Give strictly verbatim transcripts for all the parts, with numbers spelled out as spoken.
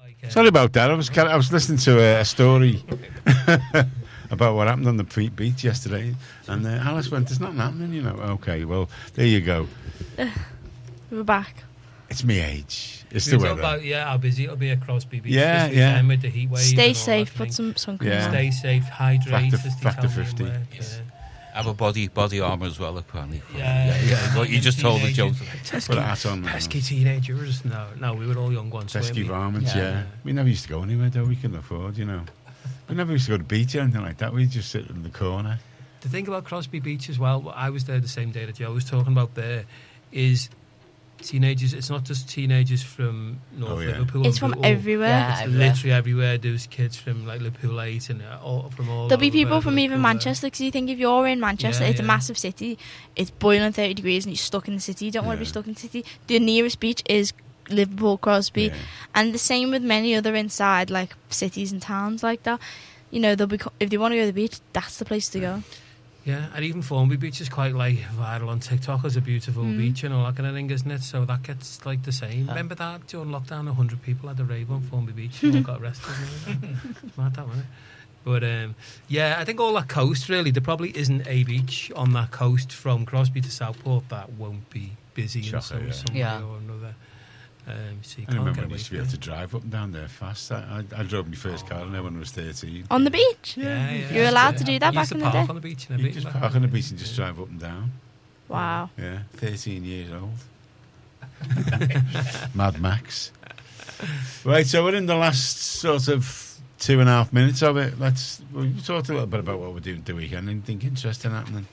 Like, uh, Sorry about that. I was I was listening to a, a story about what happened on the pre- beach yesterday, and uh, Alice went, "There's nothing happening," you know. Okay, well, there you go. We're back. It's me age. It's we the talk weather. about yeah how busy it'll be at Crosby Beach Yeah, this yeah. weekend with the heat wave. Stay and all safe. that Put thing. some sunscreen Yeah. on. Stay safe. Hydrate. Factor- as they factor tell you in fifty. work, Yes. yeah. Have a body body armour as well, apparently. Yeah, yeah. yeah. What you just told the joke. Put a hat on. Pesky teenagers. No, no, we were all young ones. weren't Pesky we? varmints, Yeah. yeah. We never used to go anywhere, though. We couldn't afford, you know. We never used to go to the beach or anything like that. We'd just sit in the corner. The thing about Crosby Beach as well, I was there the same day that Joe was talking about there, is teenagers. It's not just teenagers from North Oh, yeah. Liverpool. It's from all- everywhere. Yeah. It's everywhere. literally everywhere. There's kids from like Liverpool eight and uh, all, from all. There'll be over people from Liverpool even there. Manchester, because you think if you're in Manchester, Yeah, it's a yeah. massive city, it's boiling thirty degrees and you're stuck in the city. You don't want to be Yeah. stuck in the city. The nearest beach is Liverpool, Crosby, Yeah. and the same with many other inside like cities and towns like that. You know, they'll be co- if they want to go to the beach, that's the place to go. Yeah, and even Formby Beach is quite like viral on TikTok as a beautiful Mm. beach and all that kind of thing, isn't it? So that gets like the same. Huh. Remember that during lockdown, a hundred people had a rave on Formby Beach and all got arrested. It's mad that, wasn't it? But um, yeah, I think all that coast really. There probably isn't a beach on that coast from Crosby to Southport that won't be busy in Shocker, some, yeah. some Yeah. way or another. Um, so you I can't remember get when I away used to be from able it. to drive up and down there fast. I, I, I drove my first car in there when I was thirteen. On the beach, Yeah, yeah. You're allowed Yeah. to do that You back used to in the park day? on the beach and You everything. just back park in on the day. beach and just drive up and down. wow. Yeah, thirteen years old. Mad Max. Right, so we're in the last sort of two and a half minutes of it. Let's we talked a little bit about what we're doing the weekend. Anything interesting happening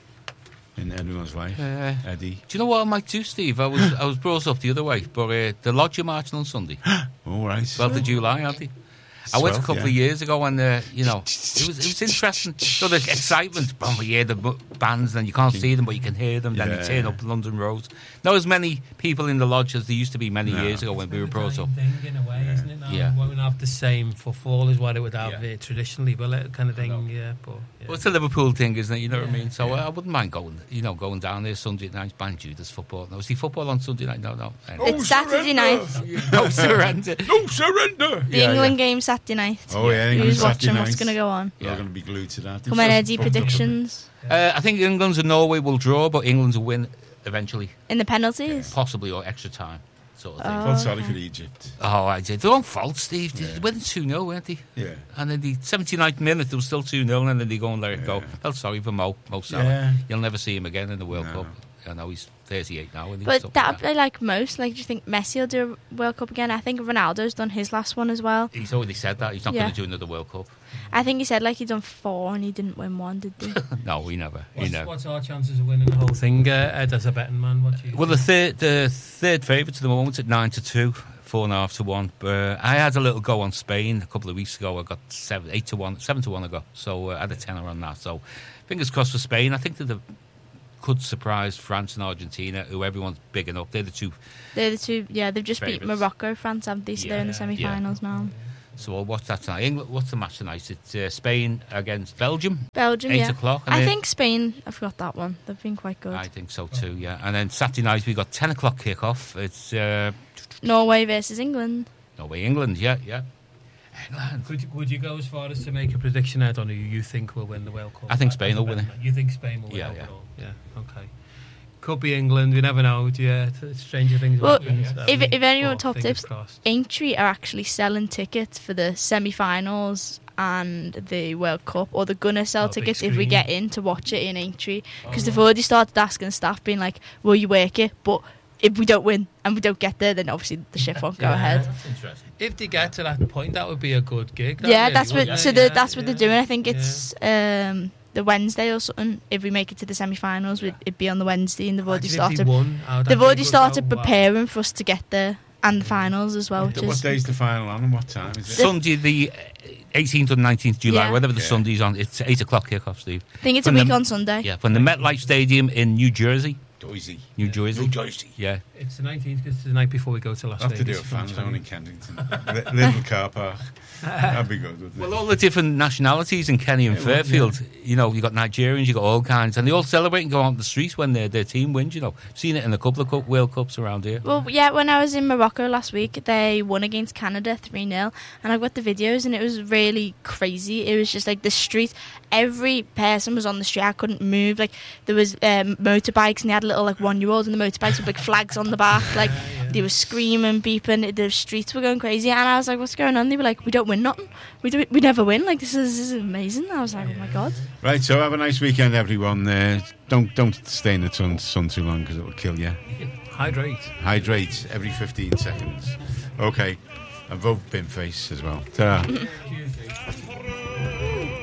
in anyone's life? Uh, Eddie. do you know what I might do, Steve? I was I was brought up the other way, but uh, the Lodge are marching on Sunday, All right. twelfth of July, aren't they? I went a twelfth, couple yeah. of years ago, and uh, you know, it was it was interesting. So the excitement, boom, you hear the bu- bands, and you can't see them, but you can hear them. Then Yeah. you turn up London roads. Not as many people in the lodge as there used to be many No. years ago when we were brought up. Thing in a way, isn't it? Now Yeah. it won't have the same footfall as what it would have Yeah. uh, traditionally, but that kind of thing. know. Yeah, but yeah. Well, it's a Liverpool thing, isn't it? You know what I Yeah, mean? So yeah. uh, I wouldn't mind going, you know, going down there Sunday night, buying Judas football. No, see football on Sunday night? No, no. Anyway. It's Saturday night. No surrender. No surrender. The England game Saturday night. Oh yeah, England Who's watching? Saturday What's night. going to go on? We're Yeah. going to be glued to that. Come on, Eddie. Predictions Uh, I think England's and Norway will draw, but England's will win eventually, in the penalties. possibly, or extra time, sort of thing. Oh. Felt sorry for Egypt. Oh, I did. Their own fault, Steve. They Yeah. went two nil, weren't they? Yeah. And in the seventy-ninth minute, there was still two nil, and then they go and let it go. Yeah. Felt sorry for Mo, Mo Salah. Yeah. You'll never see him again in the World No. Cup. I know he's thirty-eight now. And But stuff that like I like most. Like, do you think Messi will do a World Cup again? I think Ronaldo's done his last one as well. He's already said that. He's not Yeah. going to do another World Cup. I think he said like he done four and he didn't win one, did he? No, he never. He What's, never. what's our chances of winning the whole thing, uh, Ed, as a betting man? What do you Well, the think? third, the third favourite at the moment at nine to two, four and a half to one. But I had a little go on Spain a couple of weeks ago. I got seven, eight to one, seven to one. I got so uh, I had a tenner on that. So fingers crossed for Spain. I think that the could surprise France and Argentina, who everyone's bigging up. They're the two. They're the two. Yeah, they've just beat Favourites. Morocco, France, haven't they? So they're in the Yeah, semi-finals now. So I'll watch that tonight. England, what's the match tonight? It's uh, Spain against Belgium. Belgium, Eight yeah. o'clock. and I then- think Spain. I forgot that one. They've been quite good. I think so too. Yeah. And then Saturday night we got ten o'clock kick-off. It's uh, Norway versus England. Norway, England. Yeah, yeah. England. Could you, would you go as far as to make a prediction, Ed, on who you think will win the World Cup? I think As Spain a will win betting it. man? You think Spain will win Yeah, it yeah. overall? Yeah, okay. Could be England, we never know. Yeah, t- stranger things Well, happen. so if- if anyone but top fingers tips- crossed. Aintree are actually selling tickets for the semi-finals and the World Cup, or they're gonna sell Oh, big tickets if we screen. get in to watch it in Aintree, because Oh, they've right. already started asking staff, being like, "Will you work it?" But if we don't win and we don't get there, then obviously the shift won't go Yeah. ahead. That's interesting. If they get to that point, that would be a good gig. that Yeah, really that's would, what. yeah, So yeah, the, that's what yeah, they're doing. I think yeah. it's um, the Wednesday or something. If we make it to the semi-finals, we'd, it'd be on the Wednesday, and they've already Imagine if they started. won, how that'd They've be a already good started goal. Wow. preparing for us to get there, and the finals as well. Which What is, day's the final on and what time is it? Sunday, the eighteenth or nineteenth of July, Yeah. whatever the Yeah. Sunday's on. It's eight o'clock kick-off, Steve. I think it's a From the- week on Sunday. Yeah, from the MetLife Stadium in New Jersey. Jersey. New Jersey. New Jersey. Yeah. It's the nineteenth because it's the night before we go to Las I have to do Vegas. a from fan the zone in twentieth. Kensington. Li- Little car park. That'd be good, wouldn't it? Well, all the different nationalities in Kenny and Yeah, well, Fairfield, you know, you got Nigerians, you got all kinds, and they all celebrate and go on the streets when their their team wins. You know, seen it in a couple of cup, World Cups around here. Well, yeah, when I was in Morocco last week, they won against Canada three nil, and I got the videos, and it was really crazy. It was just like the street, every person was on the street. I couldn't move. Like, there was um, motorbikes, and they had little, like, one-year-olds on the motorbikes with, like, flags on the back. Like, they were screaming, beeping, the streets were going crazy, and I was like, what's going on? They were like, we don't win nothing. We do, we never win. Like, this is, this is amazing. I was like, oh, my God. Right, so have a nice weekend, everyone. Uh, don't don't stay in the sun, sun too long because it'll kill you. Hydrate. Hydrate every fifteen seconds. Okay, and vote Binface as well. Ta-ra. Cheers.